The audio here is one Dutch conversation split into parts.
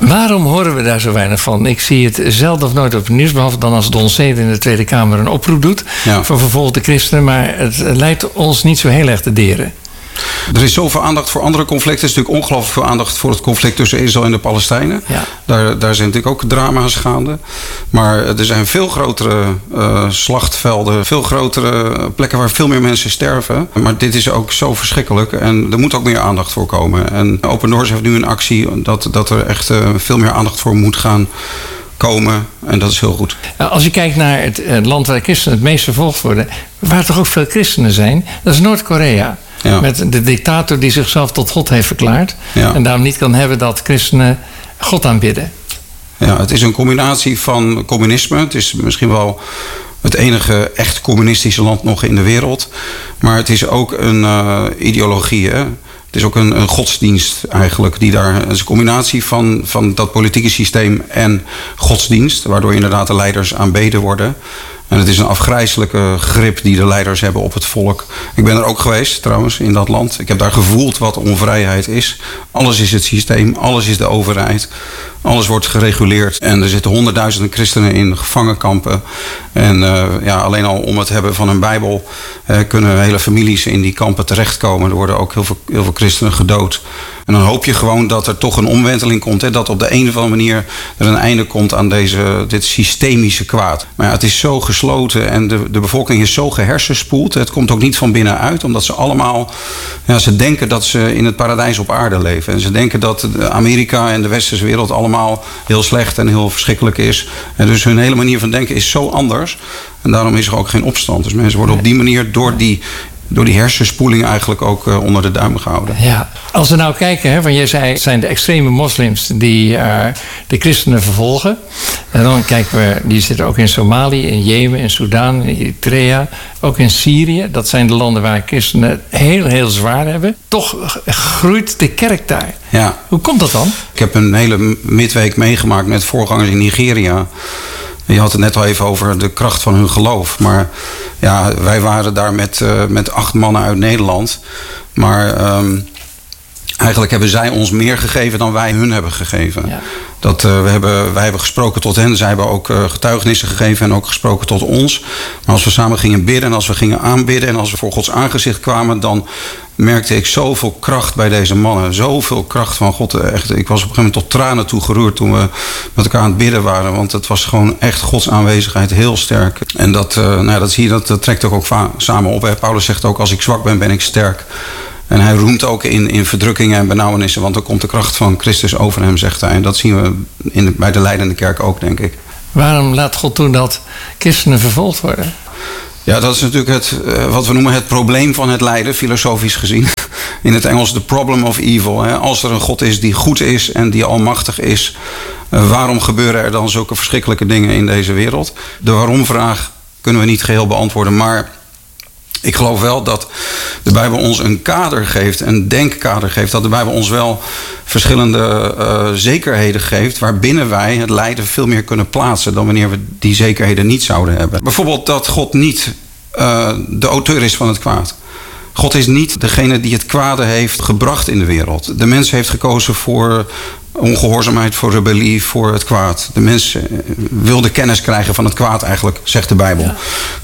Waarom horen we daar zo weinig van? Ik zie het zelden of nooit op het nieuws, behalve dan als Don Zede in de Tweede Kamer een oproep doet voor vervolgde christenen. Maar het lijkt ons niet zo heel erg te deren. Er is zoveel aandacht voor andere conflicten. Er is natuurlijk ongelooflijk veel aandacht voor het conflict tussen Israël en de Palestijnen. Ja. Daar zijn natuurlijk ook drama's gaande. Maar er zijn veel grotere slachtvelden, veel grotere plekken waar veel meer mensen sterven. Maar dit is ook zo verschrikkelijk en er moet ook meer aandacht voor komen. En Open Doors heeft nu een actie dat er echt veel meer aandacht voor moet gaan komen. En dat is heel goed. Als je kijkt naar het land waar christenen het meest vervolgd worden, waar toch ook veel christenen zijn, dat is Noord-Korea. Ja. Met de dictator die zichzelf tot God heeft verklaard. Ja. En daarom niet kan hebben dat christenen God aanbidden. Ja, het is een combinatie van communisme. Het is misschien wel het enige echt communistische land nog in de wereld. Maar het is ook een ideologie. Hè? Het is ook een godsdienst eigenlijk. Het is een combinatie van dat politieke systeem en godsdienst. Waardoor inderdaad de leiders aanbeden worden. En het is een afgrijselijke grip die de leiders hebben op het volk. Ik ben er ook geweest trouwens in dat land. Ik heb daar gevoeld wat onvrijheid is. Alles is het systeem, alles is de overheid. Alles wordt gereguleerd. En er zitten honderdduizenden christenen in gevangenkampen. En alleen al om het hebben van een Bijbel kunnen hele families in die kampen terechtkomen. Er worden ook heel veel christenen gedood. En dan hoop je gewoon dat er toch een omwenteling komt. Hè? Dat op de een of andere manier er een einde komt aan dit systemische kwaad. Maar ja, het is zo gesloten en de bevolking is zo gehersenspoeld. Het komt ook niet van binnenuit. Omdat ze allemaal, ze denken dat ze in het paradijs op aarde leven. En ze denken dat Amerika en de westerse wereld allemaal heel slecht en heel verschrikkelijk is. En dus hun hele manier van denken is zo anders. En daarom is er ook geen opstand. Dus mensen worden op die manier door die hersenspoeling eigenlijk ook onder de duim gehouden. Ja, als we nou kijken, want jij zei het zijn de extreme moslims die de christenen vervolgen. En dan kijken we, die zitten ook in Somalië, in Jemen, in Sudan, in Eritrea, ook in Syrië. Dat zijn de landen waar christenen het heel, heel zwaar hebben. Toch groeit de kerk daar. Ja. Hoe komt dat dan? Ik heb een hele midweek meegemaakt met voorgangers in Nigeria. Je had het net al even over de kracht van hun geloof. Maar ja, wij waren daar met 8 mannen uit Nederland. Maar eigenlijk hebben zij ons meer gegeven dan wij hun hebben gegeven. Ja. Wij hebben gesproken tot hen. Zij hebben ook getuigenissen gegeven en ook gesproken tot ons. Maar als we samen gingen bidden en als we gingen aanbidden en als we voor Gods aangezicht kwamen, dan merkte ik zoveel kracht bij deze mannen. Zoveel kracht van God. Echt, ik was op een gegeven moment tot tranen toe geroerd toen we met elkaar aan het bidden waren. Want het was gewoon echt Gods aanwezigheid heel sterk. En dat zie je, dat trekt ook samen op. Hè. Paulus zegt ook, als ik zwak ben, ben ik sterk. En hij roemt ook in verdrukkingen en benauwenissen. Want dan komt de kracht van Christus over hem, zegt hij. En dat zien we bij de leidende kerk ook, denk ik. Waarom laat God toe dat christenen vervolgd worden? Ja, dat is natuurlijk wat we noemen het probleem van het lijden, filosofisch gezien. In het Engels the problem of evil. Hè. Als er een God is die goed is en die almachtig is, waarom gebeuren er dan zulke verschrikkelijke dingen in deze wereld? De waarom-vraag kunnen we niet geheel beantwoorden, maar ik geloof wel dat de Bijbel ons een kader geeft, een denkkader geeft. Dat de Bijbel ons wel verschillende zekerheden geeft, waarbinnen wij het lijden veel meer kunnen plaatsen dan wanneer we die zekerheden niet zouden hebben. Bijvoorbeeld dat God niet de auteur is van het kwaad. God is niet degene die het kwade heeft gebracht in de wereld. De mens heeft gekozen voor ongehoorzaamheid, voor rebellie, voor het kwaad. De mens wilde kennis krijgen van het kwaad eigenlijk, zegt de Bijbel. Ja.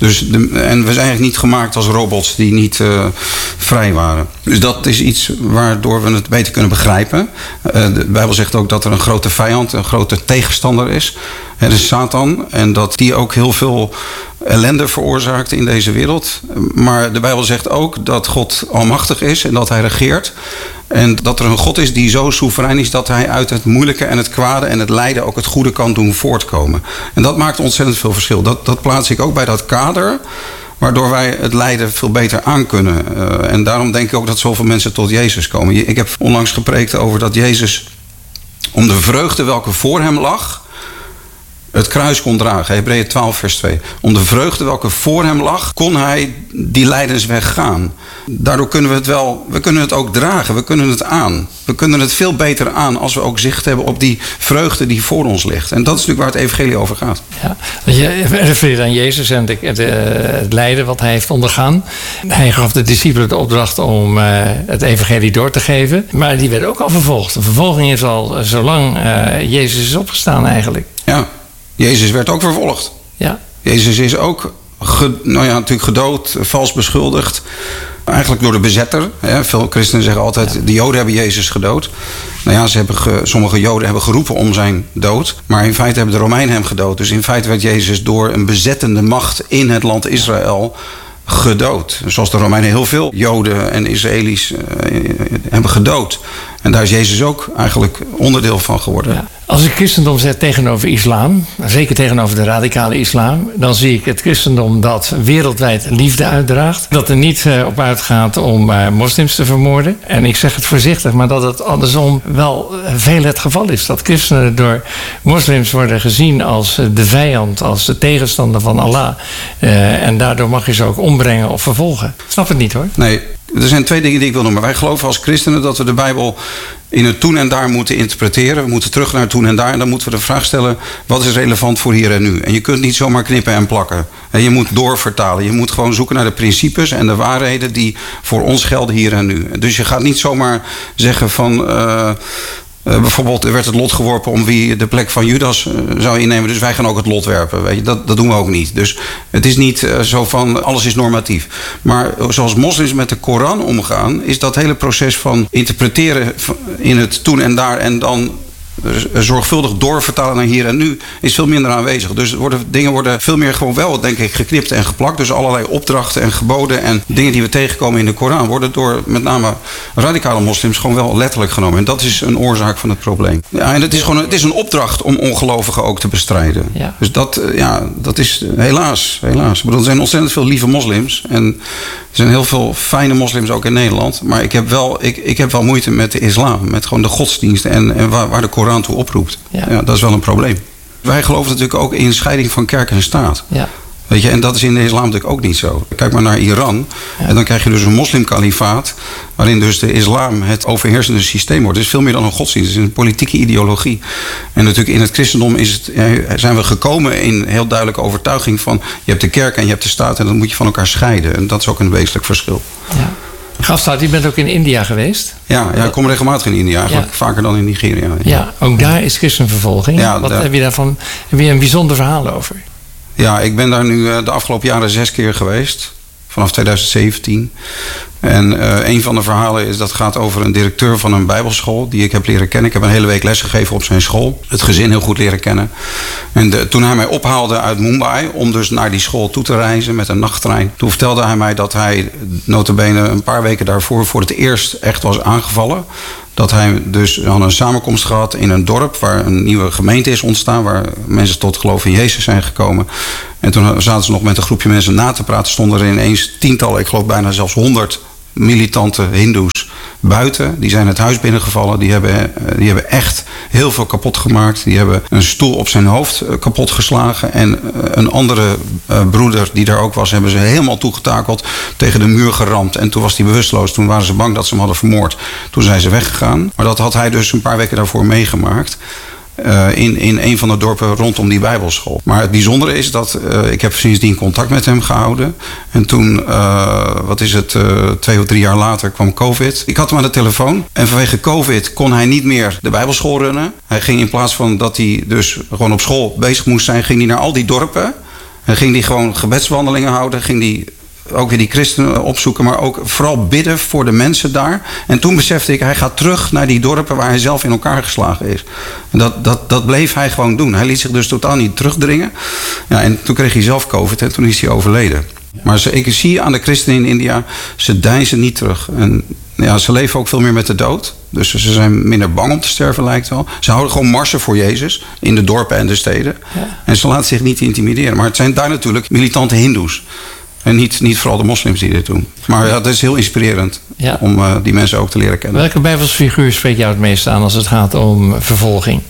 En we zijn eigenlijk niet gemaakt als robots die niet vrij waren. Dus dat is iets waardoor we het beter kunnen begrijpen. De Bijbel zegt ook dat er een grote vijand, een grote tegenstander is. Het is Satan. En dat die ook heel veel ellende veroorzaakt in deze wereld. Maar de Bijbel zegt ook dat God almachtig is en dat hij regeert. En dat er een God is die zo soeverein is dat hij uit het moeilijke en het kwade en het lijden ook het goede kan doen voortkomen. En dat maakt ontzettend veel verschil. Dat plaats ik ook bij dat kader, waardoor wij het lijden veel beter aankunnen. En daarom denk ik ook dat zoveel mensen tot Jezus komen. Ik heb onlangs gepreekt over dat Jezus, om de vreugde welke voor hem lag, het kruis kon dragen. Hebreeën 12 vers 2. Om de vreugde welke voor hem lag, kon hij die lijdensweg gaan. Daardoor kunnen we kunnen het ook dragen. We kunnen het aan. We kunnen het veel beter aan als we ook zicht hebben op die vreugde die voor ons ligt. En dat is natuurlijk waar het evangelie over gaat. Ja, je refereert aan Jezus en het lijden wat hij heeft ondergaan. Hij gaf de discipelen de opdracht om het evangelie door te geven. Maar die werden ook al vervolgd. De vervolging is al zolang Jezus is opgestaan eigenlijk. Ja, Jezus werd ook vervolgd. Ja. Jezus is ook natuurlijk gedood, vals beschuldigd. Eigenlijk door de bezetter. Veel christenen zeggen altijd, de Joden hebben Jezus gedood. Nou ja, sommige Joden hebben geroepen om zijn dood. Maar in feite hebben de Romeinen hem gedood. Dus in feite werd Jezus door een bezettende macht in het land Israël gedood. Zoals de Romeinen heel veel Joden en Israëli's hebben gedood. En daar is Jezus ook eigenlijk onderdeel van geworden. Ja. Als ik christendom zet tegenover islam, zeker tegenover de radicale islam, dan zie ik het christendom dat wereldwijd liefde uitdraagt. Dat er niet op uitgaat om moslims te vermoorden. En ik zeg het voorzichtig, maar dat het andersom wel veel het geval is. Dat christenen door moslims worden gezien als de vijand, als de tegenstander van Allah. En daardoor mag je ze ook ombrengen of vervolgen. Ik snap het niet hoor. Nee. Er zijn twee dingen die ik wil noemen. Wij geloven als christenen dat we de Bijbel in het toen en daar moeten interpreteren. We moeten terug naar het toen en daar. En dan moeten we de vraag stellen, wat is relevant voor hier en nu? En je kunt niet zomaar knippen en plakken. En je moet doorvertalen. Je moet gewoon zoeken naar de principes en de waarheden die voor ons gelden hier en nu. Dus je gaat niet zomaar zeggen van bijvoorbeeld, er werd het lot geworpen om wie de plek van Judas zou innemen. Dus wij gaan ook het lot werpen. Weet je? Dat doen we ook niet. Dus het is niet zo van alles is normatief. Maar zoals moslims met de Koran omgaan, is dat hele proces van interpreteren in het toen en daar en dan zorgvuldig doorvertalen naar hier en nu is veel minder aanwezig. Dus dingen worden veel meer gewoon wel, denk ik, geknipt en geplakt. Dus allerlei opdrachten en geboden en dingen die we tegenkomen in de Koran worden door met name radicale moslims gewoon wel letterlijk genomen. En dat is een oorzaak van het probleem. Ja, en het is een opdracht om ongelovigen ook te bestrijden. Ja. Dus dat is helaas. Ik bedoel, er zijn ontzettend veel lieve moslims en er zijn heel veel fijne moslims ook in Nederland. Maar ik heb wel moeite met de islam, met gewoon de godsdiensten en waar de Koran toe oproept. Ja, dat is wel een probleem. Wij geloven natuurlijk ook in scheiding van kerk en staat. Ja. Weet je, en dat is in de islam natuurlijk ook niet zo. Kijk maar naar Iran. Ja. En dan krijg je dus een moslimkalifaat, waarin dus de islam het overheersende systeem wordt. Het is veel meer dan een godsdienst. Het is een politieke ideologie. En natuurlijk in het christendom zijn we gekomen in heel duidelijke overtuiging van je hebt de kerk en je hebt de staat en dat moet je van elkaar scheiden. En dat is ook een wezenlijk verschil. Ja. Gafstaat, je bent ook in India geweest? Ja, ik kom regelmatig in India. Eigenlijk vaker dan in Nigeria. Ja, ook daar is christenvervolging. Ja, wat heb je daarvan? Heb je een bijzonder verhaal over? Ja, ik ben daar nu de afgelopen jaren 6 keer geweest. Vanaf 2017. En een van de verhalen is dat gaat over een directeur van een bijbelschool die ik heb leren kennen. Ik heb een hele week lesgegeven op zijn school. Het gezin heel goed leren kennen. En toen hij mij ophaalde uit Mumbai om dus naar die school toe te reizen met een nachttrein. Toen vertelde hij mij dat hij nota bene een paar weken daarvoor voor het eerst echt was aangevallen. Dat hij dus had een samenkomst gehad in een dorp waar een nieuwe gemeente is ontstaan. Waar mensen tot geloof in Jezus zijn gekomen. En toen zaten ze nog met een groepje mensen na te praten. Stonden er ineens tientallen, ik geloof bijna zelfs 100 militante hindoes buiten. Die zijn het huis binnengevallen. Die hebben echt heel veel kapot gemaakt. Die hebben een stoel op zijn hoofd kapot geslagen. En een andere broeder die daar ook was, hebben ze helemaal toegetakeld, tegen de muur geramd. En toen was hij bewusteloos. Toen waren ze bang dat ze hem hadden vermoord. Toen zijn ze weggegaan. Maar dat had hij dus een paar weken daarvoor meegemaakt. In een van de dorpen rondom die bijbelschool. Maar het bijzondere is dat ik heb sindsdien contact met hem gehouden. En toen, 2 of 3 jaar later kwam COVID. Ik had hem aan de telefoon. En vanwege COVID kon hij niet meer de bijbelschool runnen. Hij ging in plaats van dat hij dus gewoon op school bezig moest zijn, ging hij naar al die dorpen. En ging hij gewoon gebedswandelingen houden. Ging hij ook weer die christenen opzoeken, maar ook vooral bidden voor de mensen daar. En toen besefte ik, hij gaat terug naar die dorpen waar hij zelf in elkaar geslagen is. En dat bleef hij gewoon doen. Hij liet zich dus totaal niet terugdringen. Ja, en toen kreeg hij zelf COVID en toen is hij overleden. Maar ik zie aan de christenen in India, ze deinzen niet terug. En ja, ze leven ook veel meer met de dood. Dus ze zijn minder bang om te sterven, lijkt wel. Ze houden gewoon marsen voor Jezus in de dorpen en de steden. Ja. En ze laten zich niet intimideren. Maar het zijn daar natuurlijk militante hindoes. En niet vooral de moslims die dit doen. Maar ja, het is heel inspirerend om die mensen ook te leren kennen. Welke bijbelsfiguur spreekt jou het meest aan als het gaat om vervolging?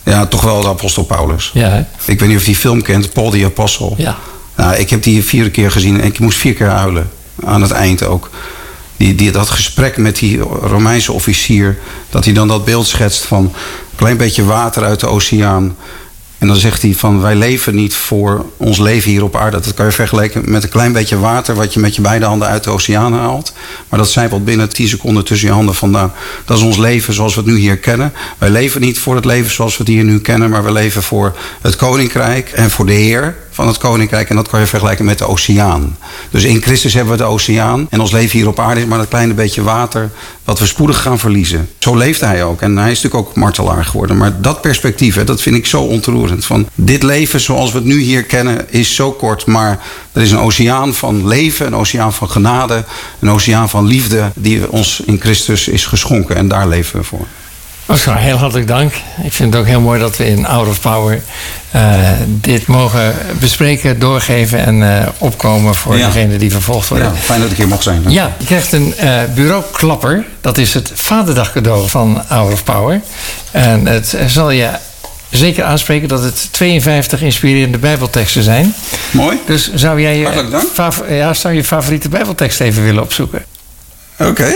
Ja, toch wel de apostel Paulus. Ja, hè? Ik weet niet of je die film kent, Paul the Apostle. Ja. Nou, ik heb die 4 keer gezien en ik moest 4 keer huilen. Aan het eind ook. Dat gesprek met die Romeinse officier, dat hij dan dat beeld schetst van een klein beetje water uit de oceaan. En dan zegt hij van, wij leven niet voor ons leven hier op aarde. Dat kan je vergelijken met een klein beetje water wat je met je beide handen uit de oceaan haalt. Maar dat zijpelt binnen 10 seconden tussen je handen vandaan. Dat is ons leven zoals we het nu hier kennen. Wij leven niet voor het leven zoals we het hier nu kennen, maar we leven voor het koninkrijk en voor de Heer van het koninkrijk. En dat kan je vergelijken met de oceaan. Dus in Christus hebben we de oceaan. En ons leven hier op aarde is maar dat kleine beetje water wat we spoedig gaan verliezen. Zo leeft hij ook. En hij is natuurlijk ook martelaar geworden. Maar dat perspectief, dat vind ik zo ontroerend. Van dit leven zoals we het nu hier kennen is zo kort. Maar er is een oceaan van leven, een oceaan van genade, een oceaan van liefde die ons in Christus is geschonken. En daar leven we voor. Oscar, heel hartelijk dank. Ik vind het ook heel mooi dat we in Hour of Power dit mogen bespreken, doorgeven en opkomen voor degene die vervolgd worden. Ja, fijn dat ik hier mocht zijn. Hè? Ja, je krijgt een bureauklapper. Dat is het Vaderdag cadeau van Hour of Power. En het zal je zeker aanspreken dat het 52 inspirerende bijbelteksten zijn. Mooi. Dus zou jij Hartelijk dank. je favoriete bijbeltekst even willen opzoeken? Oké.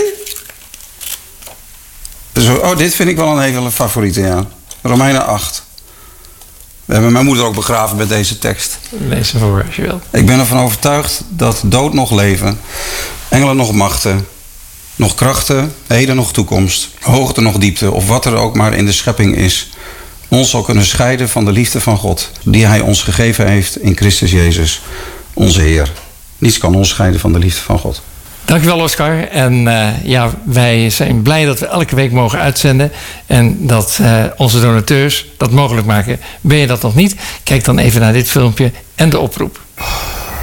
Oh, dit vind ik wel een hele favoriete, ja. Romeinen 8. We hebben mijn moeder ook begraven met deze tekst. Lees hem voor als je wilt. Ik ben ervan overtuigd dat dood nog leven, engelen nog machten, nog krachten, heden nog toekomst, hoogte nog diepte, of wat er ook maar in de schepping is, ons zal kunnen scheiden van de liefde van God, die hij ons gegeven heeft in Christus Jezus, onze Heer. Niets kan ons scheiden van de liefde van God. Dankjewel, Oscar. En wij zijn blij dat we elke week mogen uitzenden. En dat onze donateurs dat mogelijk maken. Ben je dat nog niet? Kijk dan even naar dit filmpje en de oproep.